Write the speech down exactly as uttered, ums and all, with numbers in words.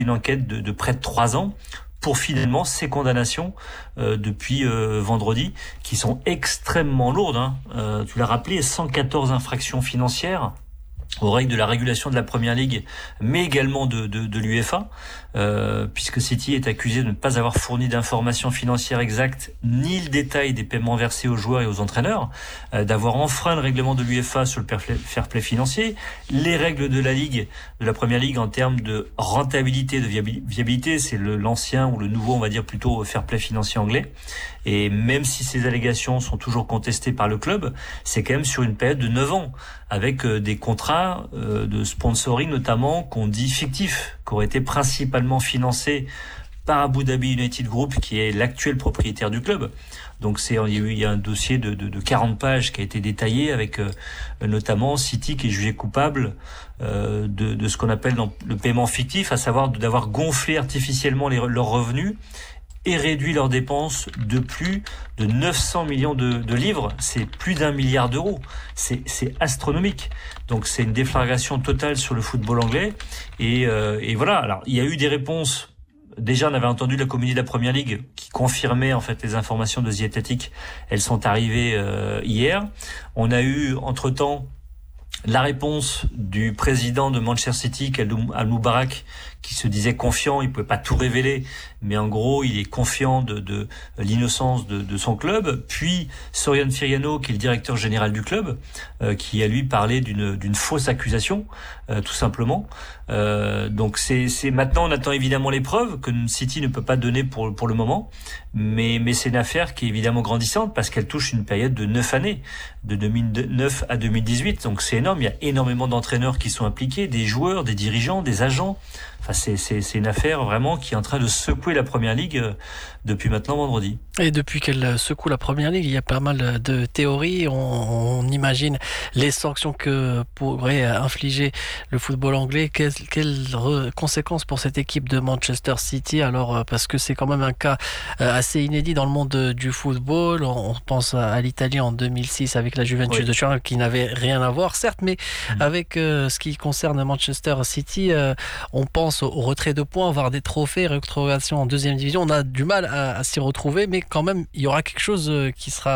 une enquête de, de près de trois ans pour finalement ces condamnations euh, depuis euh, vendredi, qui sont extrêmement lourdes. Hein. Euh, tu l'as rappelé, cent quatorze infractions financières aux règles de la régulation de la Première Ligue, mais également de, de, de l'UEFA, euh, puisque City est accusé de ne pas avoir fourni d'informations financières exactes, ni le détail des paiements versés aux joueurs et aux entraîneurs, euh, d'avoir enfreint le règlement de l'UEFA sur le fair play financier, les règles de la Ligue, de la Première Ligue en termes de rentabilité, de viabilité, c'est le, l'ancien ou le nouveau, on va dire plutôt fair play financier anglais. Et même si ces allégations sont toujours contestées par le club, c'est quand même sur une période de neuf ans, avec euh, des contrats euh, de sponsoring notamment qu'on dit fictifs, qui auraient été principalement financés par Abu Dhabi United Group, qui est l'actuel propriétaire du club. Donc c'est il y a, eu, il y a un dossier de, de, de quarante pages qui a été détaillé avec euh, notamment City qui est jugé coupable euh, de, de ce qu'on appelle dans le paiement fictif, à savoir d'avoir gonflé artificiellement les, leurs revenus et réduit leurs dépenses de plus de neuf cents millions de, de livres. C'est plus d'un milliard d'euros. C'est, c'est astronomique. Donc c'est une déflagration totale sur le football anglais. Et, euh, et voilà. Alors il y a eu des réponses. Déjà, on avait entendu la communiqué de la Première Ligue qui confirmait en fait les informations de The Athletic. Elles sont arrivées euh, hier. On a eu entre-temps la réponse du président de Manchester City, Al-Moubarak, qui se disait confiant, il pouvait pas tout révéler, mais en gros, il est confiant de, de l'innocence de, de son club. Puis Sorian Firiano, qui est le directeur général du club, euh, qui a lui parlé d'une, d'une fausse accusation, euh, tout simplement. Euh, donc c'est, c'est maintenant, on attend évidemment les preuves que City ne peut pas donner pour pour le moment, mais mais c'est une affaire qui est évidemment grandissante parce qu'elle touche une période de neuf années, de deux mille neuf à deux mille dix-huit. Donc c'est énorme. Il y a énormément d'entraîneurs qui sont impliqués, des joueurs, des dirigeants, des agents. Enfin, c'est, c'est, c'est une affaire vraiment qui est en train de secouer la Première Ligue euh, depuis maintenant vendredi. Et depuis qu'elle secoue la Première Ligue, il y a pas mal de théories. On, on imagine les sanctions que pourrait infliger le football anglais. Quelles, quelles re, conséquences pour cette équipe de Manchester City? Alors, parce que c'est quand même un cas assez inédit dans le monde du football. On, on pense à l'Italie en deux mille six avec la Juventus oui. de Turin qui n'avait rien à voir, certes, mais mmh. avec euh, ce qui concerne Manchester City, euh, on pense au retrait de points, voire des trophées, rétrogradation en deuxième division. On a du mal à, à s'y retrouver, mais quand même, il y aura quelque chose qui sera